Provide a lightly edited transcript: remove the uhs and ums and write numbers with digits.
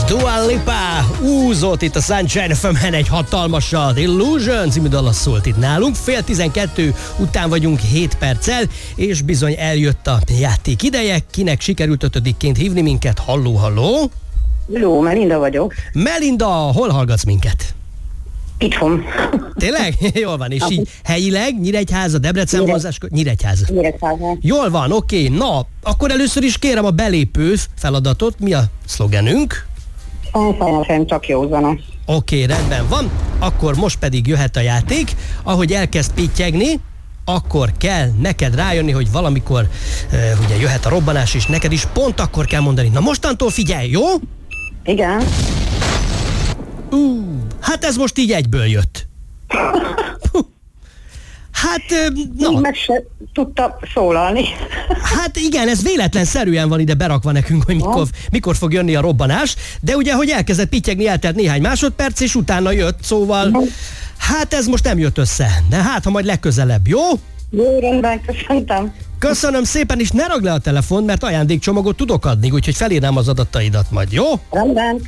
Dua Lipa úzott itt a Sunshine FM-en egy hatalmassal. Illusion című dal szólt itt nálunk. 11:30 után vagyunk 7 perccel, és bizony eljött a játék ideje. Kinek sikerült 5-ként hívni minket? Halló, halló! Jó, Melinda vagyok. Melinda, hol hallgatsz minket? Itthon. Tényleg? Jól van, és így helyileg? Nyíregyháza, Debrecen vonzás? Nyíregyháza. Nyíregyháza. Jól van, oké. Na, akkor először is kérem a belépő feladatot. Mi a szlogenünk? Sajnos csak jó zene. Oké, rendben van. Akkor most pedig jöhet a játék. Ahogy elkezd pittyegni, akkor kell neked rájönni, hogy valamikor ugye jöhet a robbanás, és neked is pont akkor kell mondani. Na mostantól figyelj, jó? Igen. Hát ez most így egyből jött. Hát, Így meg se tudta szólalni. Hát igen, ez véletlenszerűen van ide berakva nekünk, hogy mikor fog jönni a robbanás, de ugye, hogy elkezdett pittyegni, eltelt néhány másodperc, és utána jött, szóval hát ez most nem jött össze, de hát, ha majd legközelebb, jó? Jó, rendben, köszöntem. Köszönöm szépen, és ne ragd le a telefont, mert ajándékcsomagot tudok adni, úgyhogy felírnám az adataidat majd, jó? Rendben.